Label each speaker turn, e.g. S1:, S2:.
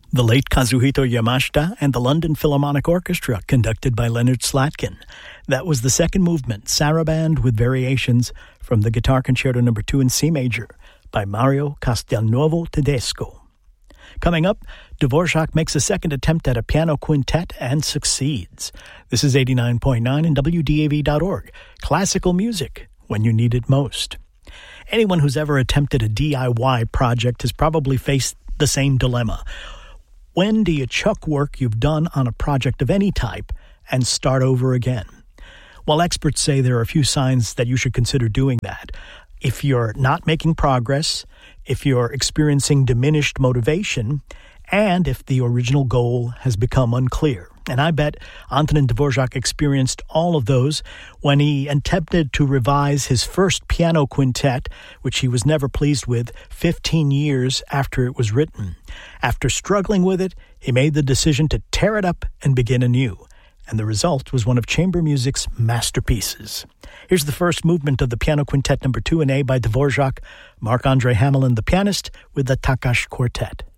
S1: The late Kazuhito Yamashita and the London Philharmonic Orchestra, conducted by Leonard Slatkin. That was the second movement, Saraband with Variations, from the Guitar Concerto No. 2 in C major by Mario Castelnuovo Tedesco. Coming up, Dvorak makes a second attempt at a piano quintet and succeeds. This is 89.9 and WDAV.org. Classical music when you need it most. Anyone who's ever attempted a DIY project has probably faced the same dilemma. When do you chuck work you've done on a project of any type and start over again? Well, experts say there are a few signs that you should consider doing that. If you're not making progress, if you're experiencing diminished motivation, and if the original goal has become unclear. And I bet Antonin Dvorak experienced all of those when he attempted to revise his first piano quintet, which he was never pleased with, 15 years after it was written. After struggling with it, he made the decision to tear it up and begin anew. And the result was one of chamber music's masterpieces. Here's the first movement of the Piano Quintet No. 2 in A by Dvorak, Marc-Andre Hamelin, the pianist, with the Takash Quartet.